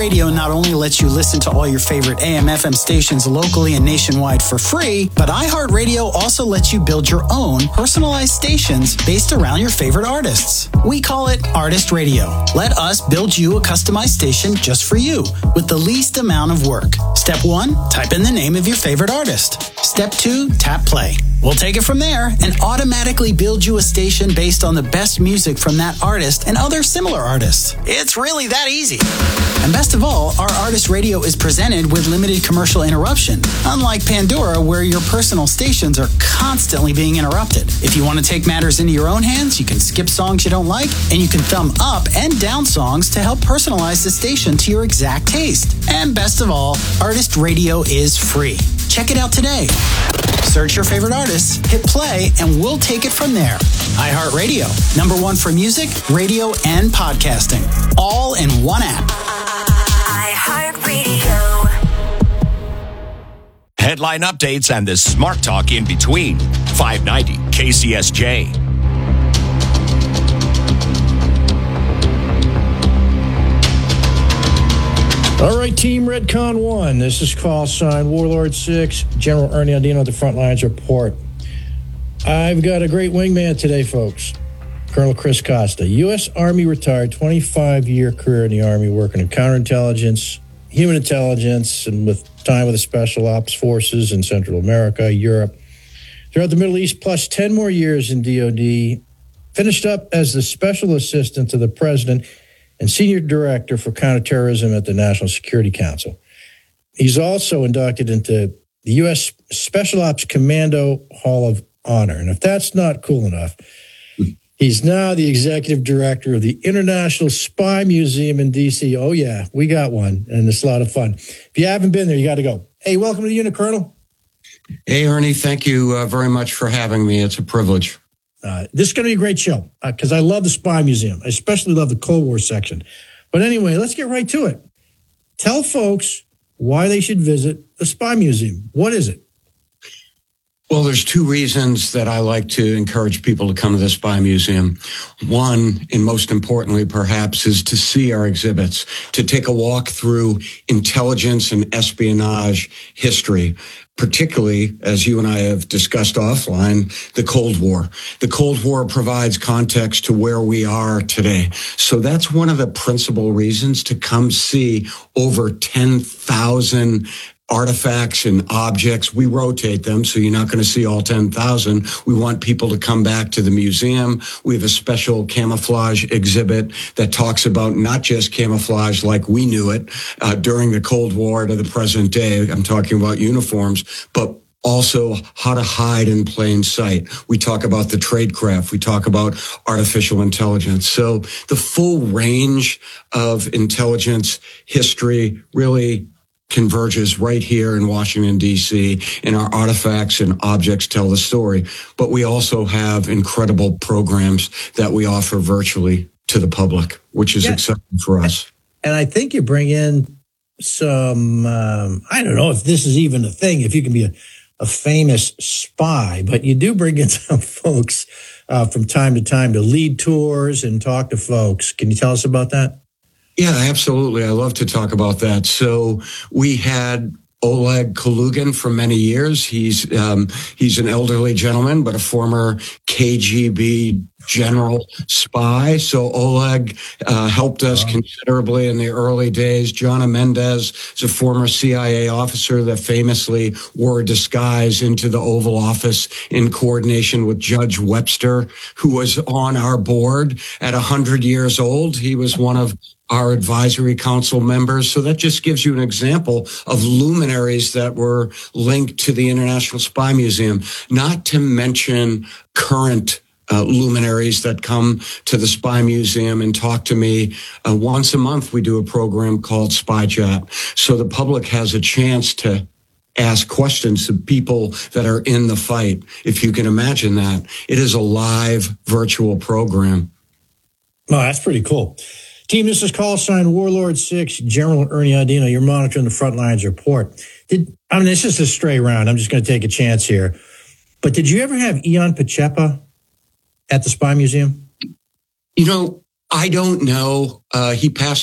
iHeartRadio not only lets you listen to all your favorite AM/FM stations locally and nationwide for free, but iHeartRadio also lets you build your own personalized stations based around your favorite artists. We call it Artist Radio. Let us build you a customized station just for you with the least amount of work. Step 1, type in the name of your favorite artist. Step 2, tap play. We'll take it from there and automatically build you a station based on the best music from that artist and other similar artists. It's really that easy. And best of all, our Artist Radio is presented with limited commercial interruption, unlike Pandora, where your personal stations are constantly being interrupted. If you want to take matters into your own hands, you can skip songs you don't like, and you can thumb up and down songs to help personalize the station to your exact taste. And best of all, Artist Radio is free. Check it out today. Search your favorite artists, hit play, and we'll take it from there. iHeartRadio, #1 for music, radio, and podcasting. All in one app. iHeartRadio. Headline updates and the smart talk in between. 590 KCSJ. All right, Team Redcon 1. This is call sign Warlord 6, General Ernie Andino at the Frontlines Report. I've got a great wingman today, folks. Colonel Chris Costa, U.S. Army retired, 25-year career in the Army, working in counterintelligence, human intelligence, and with time with the Special Ops Forces in Central America, Europe, throughout the Middle East, plus 10 more years in DOD. Finished up as the Special Assistant to the President and Senior Director for Counterterrorism at the National Security Council. He's also inducted into the U.S. Special Ops Commando Hall of Honor. And if that's not cool enough, he's now the Executive Director of the International Spy Museum in D.C. Oh, yeah, we got one, and it's a lot of fun. If you haven't been there, you got to go. Hey, welcome to the unit, Colonel. Hey, Ernie, thank you very much for having me. It's a privilege. This is going to be a great show because I love the Spy Museum. I especially love the Cold War section. But anyway, let's get right to it. Tell folks why they should visit the Spy Museum. What is it? Well, there's two reasons that I like to encourage people to come to the Spy Museum. One, and most importantly, perhaps, is to see our exhibits, to take a walk through intelligence and espionage history, particularly, as you and I have discussed offline, the Cold War. The Cold War provides context to where we are today. So that's one of the principal reasons to come see over 10,000 artifacts and objects. We rotate them, so you're not going to see all 10,000. We want people to come back to the museum. We have a special camouflage exhibit that talks about not just camouflage like we knew it during the Cold War to the present day. I'm talking about uniforms, but also how to hide in plain sight. We talk about the tradecraft. We talk about artificial intelligence. So the full range of intelligence history really converges right here in Washington, D.C., and our artifacts and objects tell the story. But we also have incredible programs that we offer virtually to the public, which is exciting for us. And I think you bring in some, I don't know if this is even a thing, if you can be a famous spy, but you do bring in some folks from time to time to lead tours and talk to folks. Can you tell us about that? Yeah, absolutely. I love to talk about that. So we had Oleg Kalugin for many years. He's an elderly gentleman, but a former KGB general spy. So Oleg helped us considerably in the early days. Jana Mendez is a former CIA officer that famously wore a disguise into the Oval Office in coordination with Judge Webster, who was on our board at 100 years old. He was one of our advisory council members. So that just gives you an example of luminaries that were linked to the International Spy Museum, not to mention current luminaries that come to the Spy Museum and talk to me. Once a month, we do a program called Spy Chat. So the public has a chance to ask questions to people that are in the fight. If you can imagine that, it is a live virtual program. Oh, that's pretty cool. Team, this is call sign Warlord 6, General Ernie Andino. You're monitoring the Frontlines Report. This is a stray round. I'm just going to take a chance here. But did you ever have Ion Pacepa at the Spy Museum? You know, I don't know. He passed